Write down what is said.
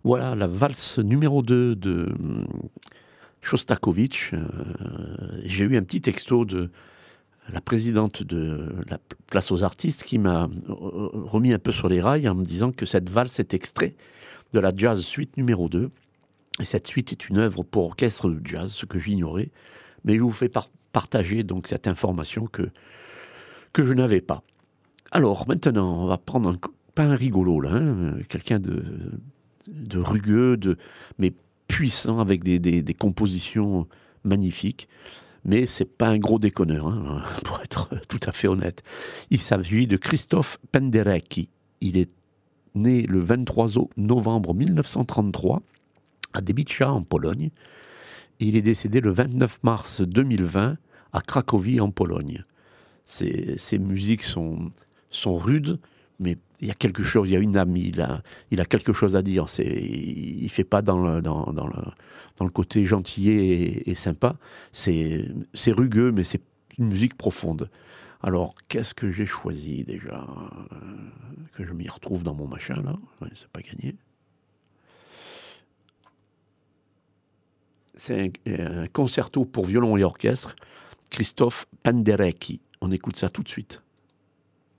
Voilà, la valse numéro 2 de Chostakovitch. J'ai eu un petit texto de la présidente de la Place aux Artistes qui m'a remis un peu sur les rails en me disant que cette valse est extrait de la Jazz Suite numéro 2. Et cette suite est une œuvre pour orchestre de jazz, ce que j'ignorais. Mais je vous fais partager donc cette information que je n'avais pas. Alors maintenant, on va prendre pas un rigolo là, hein, quelqu'un de rugueux, mais puissant, avec des compositions magnifiques. Mais c'est pas un gros déconneur, hein, pour être tout à fait honnête. Il s'agit de Krzysztof Penderecki. Il est né le 23 novembre 1933 à Debicza en Pologne. Et il est décédé le 29 mars 2020 à Cracovie en Pologne. Ses musiques sont rudes, mais il y a quelque chose, il y a une âme, il a quelque chose à dire. Il ne fait pas dans le côté gentillet et sympa. C'est rugueux, mais c'est une musique profonde. Alors, qu'est-ce que j'ai choisi déjà, que je m'y retrouve dans mon machin, là. Ouais, c'est pas gagné. C'est un concerto pour violon et orchestre, Krzysztof Penderecki. On écoute ça tout de suite.